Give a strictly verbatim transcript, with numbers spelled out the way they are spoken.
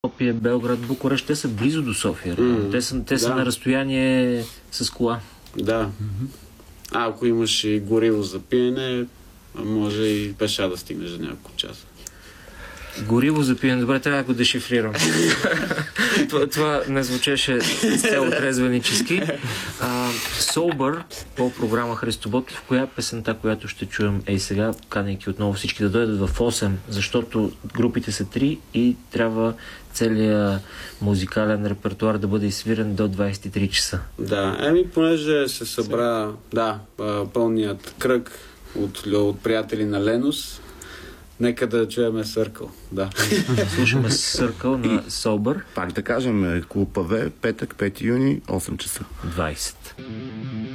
Скопие, Белград, Букурещ, те са близо до София. Mm-hmm. Те, са, те са да. на разстояние с кола. Да. Mm-hmm. А ако имаш и гориво за пиене, може и пеша да стигнеш за няколко часа. Гориво за пиене. Добре, трябва да го дешифрирам. това, това не звучеше с цяло трезвенически. Sober по програма Христо Ботев. Коя е песента, която ще чуем ей сега, канейки отново всички да дойдат в осем, защото групите са три и трябва целият музикален репертуар да бъде изсвирен до двайсет и три часа. Да, еми понеже се събра да, пълният кръг от, от приятели на Ленос, нека да чуеме Съркъл. Да. Слушаме Съркъл на Sober. Пак да кажем, Клуб АВ, петък, пети юни, осем часа. двайсет.